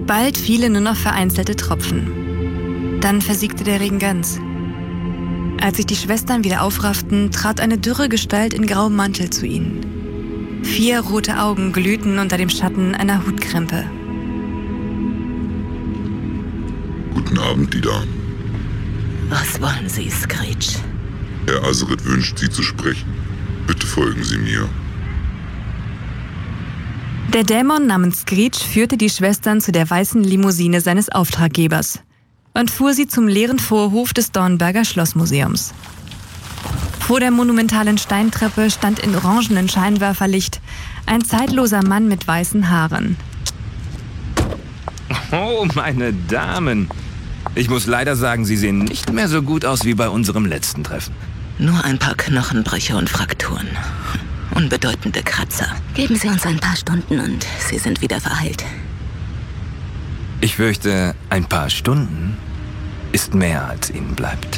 Bald fielen nur noch vereinzelte Tropfen. Dann versiegte der Regen ganz. Als sich die Schwestern wieder aufrafften, trat eine dürre Gestalt in grauem Mantel zu ihnen. 4 rote Augen glühten unter dem Schatten einer Hutkrempe. Guten Abend, die Damen. Was wollen Sie, Screech? Herr Azred wünscht, Sie zu sprechen. Bitte folgen Sie mir. Der Dämon namens Screech führte die Schwestern zu der weißen Limousine seines Auftraggebers und fuhr sie zum leeren Vorhof des Dornberger Schlossmuseums. Vor der monumentalen Steintreppe stand in orangenen Scheinwerferlicht ein zeitloser Mann mit weißen Haaren. Oh, meine Damen. Ich muss leider sagen, Sie sehen nicht mehr so gut aus wie bei unserem letzten Treffen. Nur ein paar Knochenbrüche und Frakturen. Unbedeutende Kratzer. Geben Sie uns ein paar Stunden und Sie sind wieder verheilt. Ich fürchte, ein paar Stunden ist mehr, als Ihnen bleibt.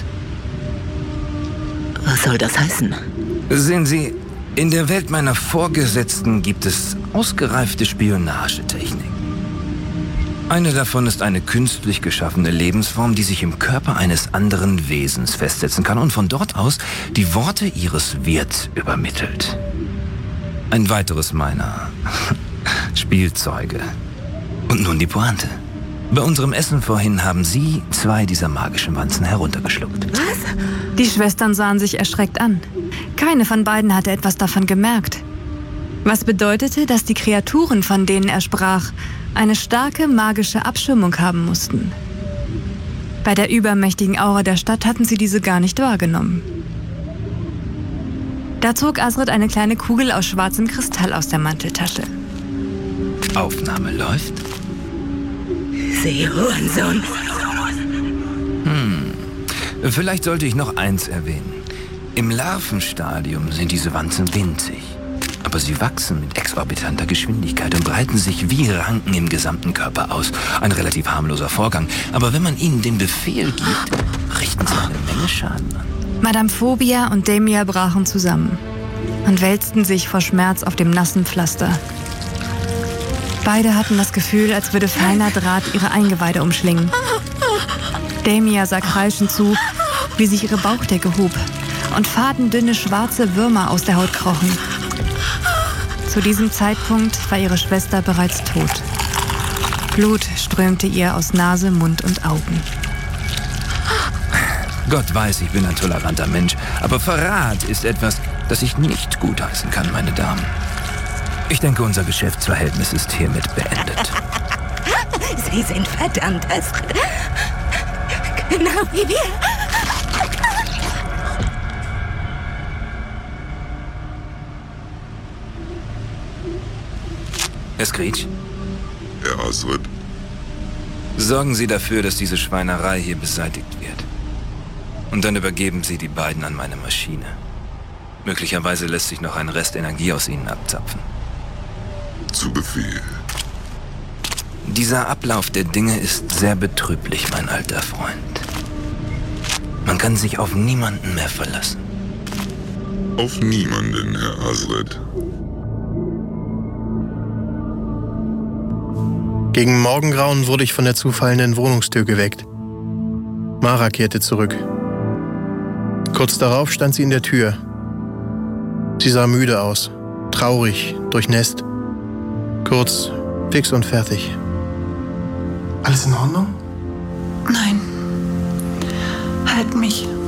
Was soll das heißen? Sehen Sie, in der Welt meiner Vorgesetzten gibt es ausgereifte Spionagetechniken. Eine davon ist eine künstlich geschaffene Lebensform, die sich im Körper eines anderen Wesens festsetzen kann und von dort aus die Worte ihres Wirts übermittelt. Ein weiteres meiner Spielzeuge. Und nun die Pointe. Bei unserem Essen vorhin haben Sie 2 dieser magischen Wanzen heruntergeschluckt. Was? Die Schwestern sahen sich erschreckt an. Keine von beiden hatte etwas davon gemerkt. Was bedeutete, dass die Kreaturen, von denen er sprach, eine starke magische Abschirmung haben mussten. Bei der übermächtigen Aura der Stadt hatten sie diese gar nicht wahrgenommen. Da zog Azred eine kleine Kugel aus schwarzem Kristall aus der Manteltasche. Aufnahme läuft. Sie Hurensohn. Vielleicht sollte ich noch eins erwähnen. Im Larvenstadium sind diese Wanzen winzig. Aber sie wachsen mit exorbitanter Geschwindigkeit und breiten sich wie Ranken im gesamten Körper aus. Ein relativ harmloser Vorgang. Aber wenn man ihnen den Befehl gibt, richten sie eine Menge Schaden an. Madame Phobia und Demia brachen zusammen und wälzten sich vor Schmerz auf dem nassen Pflaster. Beide hatten das Gefühl, als würde feiner Draht ihre Eingeweide umschlingen. Demia sah kreischend zu, wie sich ihre Bauchdecke hob und fadendünne schwarze Würmer aus der Haut krochen. Zu diesem Zeitpunkt war ihre Schwester bereits tot. Blut strömte ihr aus Nase, Mund und Augen. Gott weiß, ich bin ein toleranter Mensch, aber Verrat ist etwas, das ich nicht gutheißen kann, meine Damen. Ich denke, unser Geschäftsverhältnis ist hiermit beendet. Sie sind verdammt, Azred. Genau wie wir. Herr Screech, Herr Azred, sorgen Sie dafür, dass diese Schweinerei hier beseitigt wird. Und dann übergeben Sie die beiden an meine Maschine. Möglicherweise lässt sich noch ein Rest Energie aus ihnen abzapfen. zu Befehl. Dieser Ablauf der Dinge ist sehr betrüblich, mein alter Freund. Man kann sich auf niemanden mehr verlassen. Auf niemanden, Herr Azred. Gegen Morgengrauen wurde ich von der zufallenden Wohnungstür geweckt. Mara kehrte zurück. Kurz darauf stand sie in der Tür. Sie sah müde aus, traurig, durchnässt. Kurz, fix und fertig. Alles in Ordnung? Nein. Halt mich.